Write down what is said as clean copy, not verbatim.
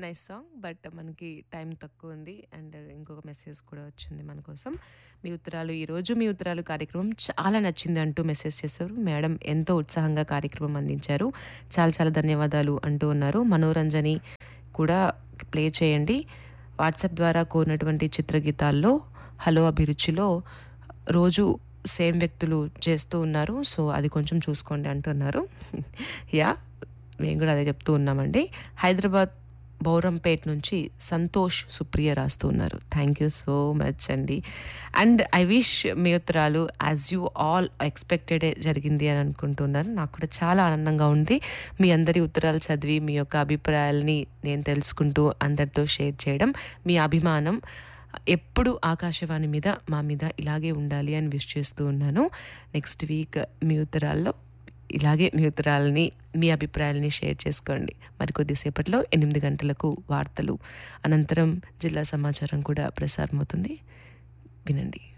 Nice song. But మనకి time తక్కువ ఉంది. అండ్ ఇంకొక మెసేజ్ కూడా వచ్చింది మన కోసం. ఈరోజు మీ ఉత్తరాలు కార్యక్రమం చాలా నచ్చింది అంటూ మెసేజ్ చేశారు. మేడం ఎంతో ఉత్సాహంగా కార్యక్రమం అందించారు. చాలా చాలా ధన్యవాదాలు అంటూ ఉన్నారు. మనోరంజని కూడా ప్లే చేయండి. వాట్సాప్ ద్వారా కోరినటువంటి చిత్రగీతాల్లో హలో అభిరుచిలో రోజు సేమ్ వ్యక్తులు చేస్తూ ఉన్నారు. సో అది కొంచెం చూసుకోండి అంటున్నారు. యా, మేము కూడా అదే చెప్తూ ఉన్నామండి. హైదరాబాద్ బౌరంపేట్ నుంచి సంతోష్ సుప్రియ రాస్తూ ఉన్నారు. థ్యాంక్ యూ సో మచ్ అండి. అండ్ ఐ విష్ మీ ఉత్తరాలు యాజ్ యూ ఆల్ ఎక్స్పెక్టెడే జరిగింది అని అనుకుంటున్నాను. నాకు కూడా చాలా ఆనందంగా ఉంది మీ అందరి ఉత్తరాలు చదివి మీ యొక్క అభిప్రాయాలని నేను తెలుసుకుంటూ అందరితో షేర్ చేయడం. మీ అభిమానం ఎప్పుడు ఆకాశవాణి మీద మా మీద ఇలాగే ఉండాలి అని విష్ చేస్తూ ఉన్నాను. నెక్స్ట్ వీక్ మీ ఉత్తరాల్లో ఇలాగే మీ ఉత్తరాలని మీ అభిప్రాయాలని షేర్ చేసుకోండి. మరి కొద్దిసేపట్లో 8 గంటలకు వార్తలు, అనంతరం జిల్లా సమాచారం కూడా ప్రసారం అవుతుంది. వినండి.